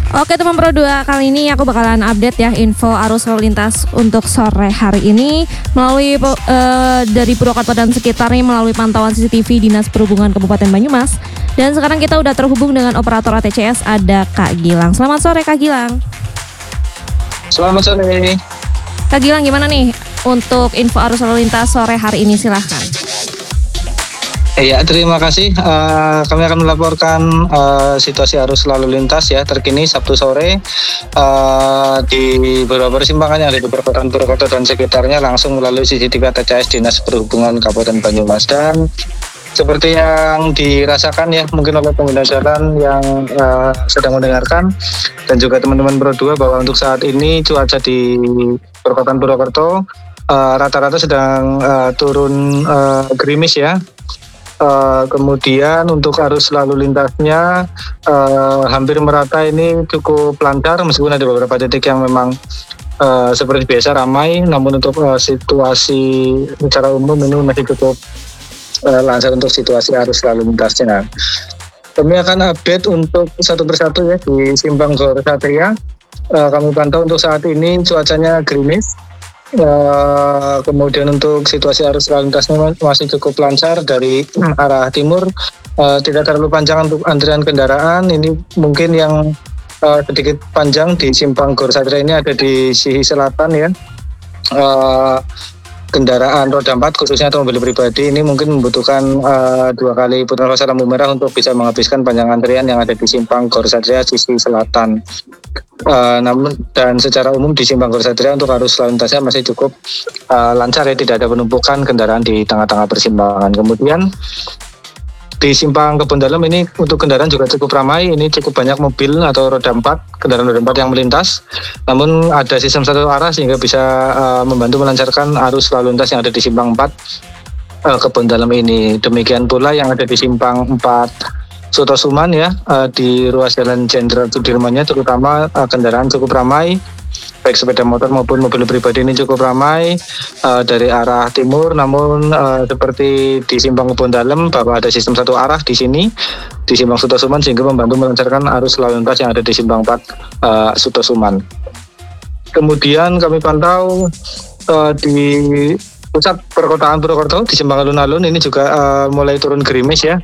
Oke teman Pro 2, kali ini aku bakalan update ya info arus lalu lintas untuk sore hari ini melalui dari Purwakarta dan sekitarnya melalui pantauan CCTV Dinas Perhubungan Kabupaten Banyumas. Dan sekarang kita udah terhubung dengan operator ATCS, ada Kak Gilang. Selamat sore Kak Gilang. Selamat sore. Kak Gilang, gimana nih untuk info arus lalu lintas sore hari ini, silahkan. Ya, terima kasih. Kami akan melaporkan situasi arus lalu lintas ya terkini Sabtu sore di beberapa persimpangan yang ada di perkotaan Purwakarta dan sekitarnya langsung melalui CCTV ATCS Dinas Perhubungan Kabupaten Banyumas. Dan seperti yang dirasakan ya mungkin oleh pengguna jalan yang sedang mendengarkan dan juga teman-teman Pro 2 bahwa untuk saat ini cuaca di perkotaan Purwakarta rata-rata sedang turun gerimis ya. Kemudian untuk arus lalu lintasnya hampir merata, ini cukup lancar meskipun ada beberapa titik yang memang seperti biasa ramai, namun untuk situasi secara umum ini masih cukup lancar untuk situasi arus lalu lintasnya. Kami akan update untuk satu persatu ya di Simpang Gor Satria. Kami pantau untuk saat ini cuacanya gerimis. Kemudian untuk situasi arus lalu lintasnya masih cukup lancar dari arah timur, tidak terlalu panjang untuk antrian kendaraan. Ini mungkin yang sedikit panjang di Simpang Gor Satria ini ada di sisi selatan ya. Kendaraan roda 4 khususnya atau mobil pribadi ini mungkin membutuhkan 2 kali putaran fase lampu merah untuk bisa menghabiskan panjang antrian yang ada di Simpang Gor Satria sisi selatan. Namun dan secara umum di Simpang Gor Satria untuk arus lalu lintasnya masih cukup lancar ya, tidak ada penumpukan kendaraan di tengah-tengah persimpangan. Kemudian di Simpang Kebon Dalem ini untuk kendaraan juga cukup ramai, ini cukup banyak mobil atau roda 4, kendaraan roda 4 yang melintas. Namun ada sistem satu arah sehingga bisa membantu melancarkan arus lalu lintas yang ada di Simpang 4 Kebon Dalem ini. Demikian pula yang ada di Simpang 4 Sutosuman ya, di ruas jalan Jenderal Sudirmannya terutama kendaraan cukup ramai, baik sepeda motor maupun mobil pribadi ini cukup ramai dari arah timur. Namun seperti di Simpang Kebon Dalem bahwa ada sistem satu arah di sini di Simpang Sutosuman sehingga membantu melancarkan arus lalu lintas yang ada di Simpang 4 Sutosuman. Kemudian kami pantau di pusat perkotaan Purwokarta di Simpang Alun-Alun ini juga mulai turun gerimis ya.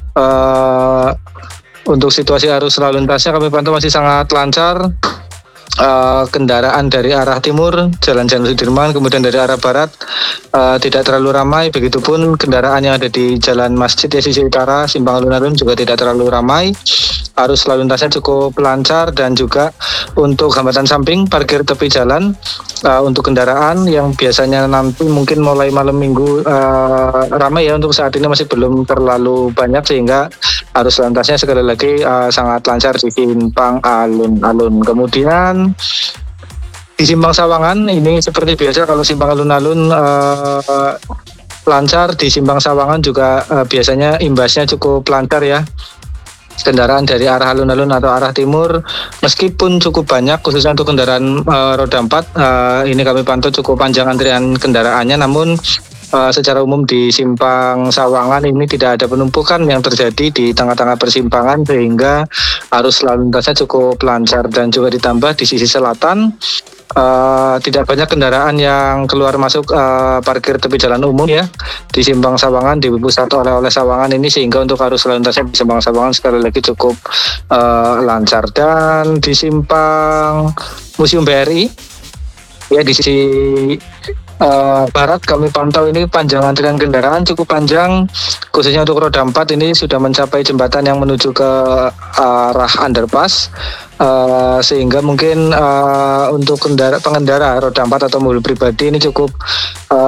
Untuk situasi arus lalu lintasnya kami pantau masih sangat lancar. Kendaraan dari arah timur Jalan Jenderal Sudirman, kemudian dari arah barat tidak terlalu ramai. Begitupun kendaraan yang ada di Jalan Masjid ya sisi utara Simpang Alun-Alun juga tidak terlalu ramai. Arus lalu lintasnya cukup lancar dan juga untuk hambatan samping parkir tepi jalan untuk kendaraan yang biasanya nanti mungkin mulai malam minggu ramai ya, untuk saat ini masih belum terlalu banyak sehingga arus lalu lintasnya sekali lagi sangat lancar di Simpang Alun-Alun. Kemudian di Simpang Sawangan ini seperti biasa, kalau Simpang Alun-Alun lancar, di Simpang Sawangan juga biasanya imbasnya cukup lancar ya. Kendaraan dari arah alun-alun atau arah timur meskipun cukup banyak khususnya untuk kendaraan roda 4 ini kami pantau cukup panjang antrian kendaraannya, namun secara umum di Simpang Sawangan ini tidak ada penumpukan yang terjadi di tengah-tengah persimpangan sehingga arus lalu lintasnya cukup lancar. Dan juga ditambah di sisi selatan tidak banyak kendaraan yang keluar masuk parkir tepi jalan umum ya di Simpang Sawangan, di pusat oleh-oleh Sawangan ini, sehingga untuk arus lalu lintasnya di Simpang Sawangan sekali lagi cukup lancar. Dan di Simpang Museum BRI ya di sisi barat kami pantau ini panjang antrian kendaraan cukup panjang, khususnya untuk roda 4 ini sudah mencapai jembatan yang menuju ke arah underpass, sehingga mungkin untuk pengendara roda 4 atau mobil pribadi ini cukup